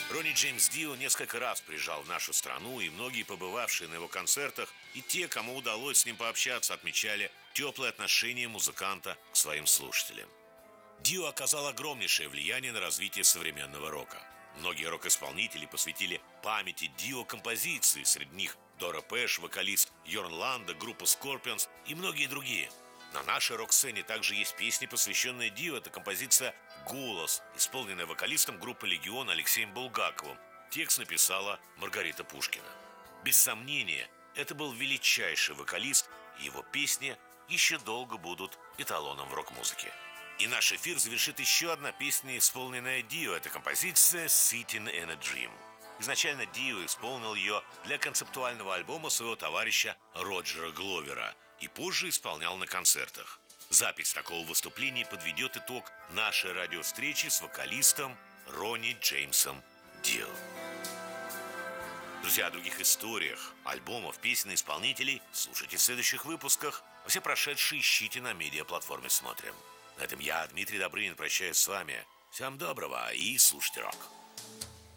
Ронни Джеймс Дио несколько раз приезжал в нашу страну, и многие побывавшие на его концертах, и те, кому удалось с ним пообщаться, отмечали теплое отношение музыканта к своим слушателям. Дио оказал огромнейшее влияние на развитие современного рока. Многие рок-исполнители посвятили памяти Дио композиции, среди них Дора Пэш, вокалист Йорн Ланда, группа Scorpions и многие другие. На нашей рок-сцене также есть песни, посвященные Дио. Это композиция «Голос», исполненная вокалистом группы «Легион» Алексеем Булгаковым. Текст написала Маргарита Пушкина. Без сомнения, это был величайший вокалист, и его песни еще долго будут эталоном в рок-музыке. И наш эфир завершит еще одна песня, исполненная Дио. Это композиция «Sitting in a Dream». Изначально Дио исполнил ее для концептуального альбома своего товарища Роджера Гловера и позже исполнял на концертах. Запись такого выступления подведет итог нашей радиовстречи с вокалистом Ронни Джеймсом Дио. Друзья, о других историях, альбомов, песен и исполнителей слушайте в следующих выпусках. А все прошедшие ищите на медиаплатформе «Смотрим». На этом я, Дмитрий Добрынин, прощаюсь с вами. Всем доброго и слушайте рок.